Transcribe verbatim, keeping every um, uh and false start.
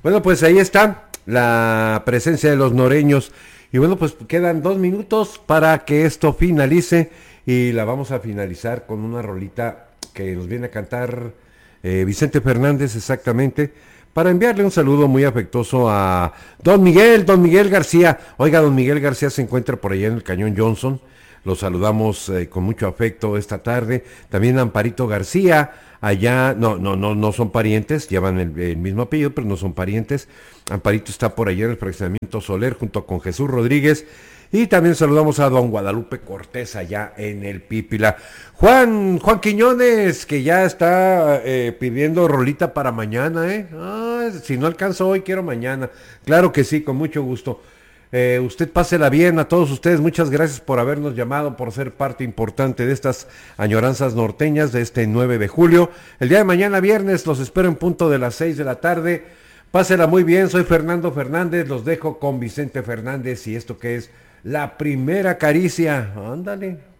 Bueno, pues ahí está la presencia de los noreños. Y bueno, pues quedan dos minutos para que esto finalice. Y la vamos a finalizar con una rolita que nos viene a cantar eh, Vicente Fernández exactamente. Para enviarle un saludo muy afectuoso a don Miguel, don Miguel García. Oiga, don Miguel García se encuentra por allá en el Cañón Johnson. Los saludamos eh, con mucho afecto esta tarde. También Amparito García, allá, no, no, no, no son parientes, llevan el, el mismo apellido, pero no son parientes. Amparito está por allá en el fraccionamiento Soler junto con Jesús Rodríguez. Y también saludamos a don Guadalupe Cortés allá en el Pípila. Juan, Juan Quiñones, que ya está eh, pidiendo rolita para mañana, ¿eh? Ah, si no alcanzo hoy, quiero mañana. Claro que sí, con mucho gusto. Eh, usted pásela bien, a todos ustedes, muchas gracias por habernos llamado, por ser parte importante de estas añoranzas norteñas de este nueve de julio. El día de mañana viernes los espero en punto de las seis de la tarde. Pásela muy bien, soy Fernando Fernández, los dejo con Vicente Fernández y esto que es La Primera Caricia. Ándale.